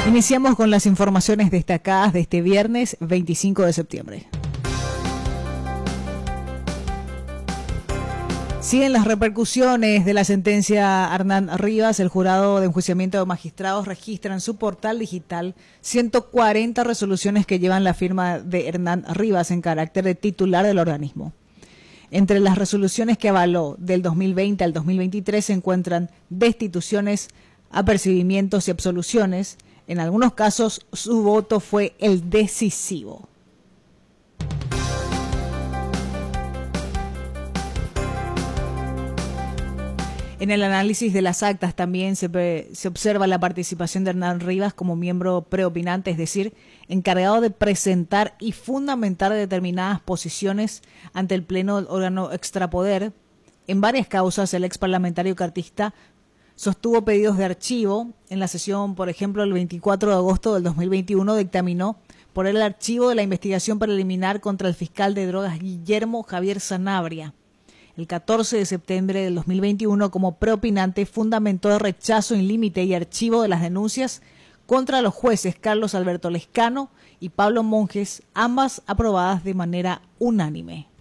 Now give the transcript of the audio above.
Iniciamos con las informaciones destacadas de este viernes 25 de septiembre. Siguen las repercusiones de la sentencia a Hernán Rivas. El jurado de enjuiciamiento de magistrados registra en su portal digital 140 resoluciones que llevan la firma de Hernán Rivas en carácter de titular del organismo. Entre las resoluciones que avaló del 2020 al 2023 se encuentran destituciones, apercibimientos y absoluciones. En algunos casos su voto fue el decisivo. En el análisis de las actas también se observa la participación de Hernán Rivas como miembro preopinante, es decir, encargado de presentar y fundamentar determinadas posiciones ante el Pleno del órgano extrapoder. En varias causas, el ex parlamentario cartista sostuvo pedidos de archivo. En la sesión, por ejemplo, el 24 de agosto del 2021 dictaminó por el archivo de la investigación preliminar contra el fiscal de drogas Guillermo Javier Sanabria. El 14 de septiembre del 2021, como preopinante, fundamentó el rechazo sin límite y archivo de las denuncias contra los jueces Carlos Alberto Lescano y Pablo Monjes, ambas aprobadas de manera unánime.